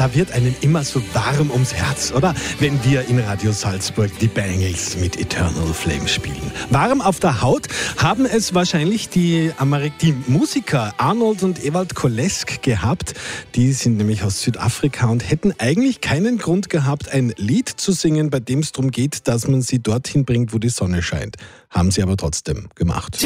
da wird einem immer so warm ums Herz, oder? Wenn wir in Radio Salzburg die Bangles mit Eternal Flame spielen. Warm auf der Haut haben es wahrscheinlich die Musiker Arnold und Ewald Kolesk gehabt. Die sind nämlich aus Südafrika und hätten eigentlich keinen Grund gehabt, ein Lied zu singen, bei dem es darum geht, dass man sie dorthin bringt, wo die Sonne scheint. Haben sie aber trotzdem gemacht.